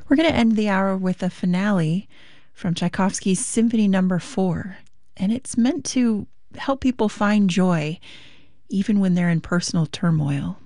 We're going to end the hour with a finale from Tchaikovsky's Symphony Number 4, and it's meant to help people find joy even when they're in personal turmoil.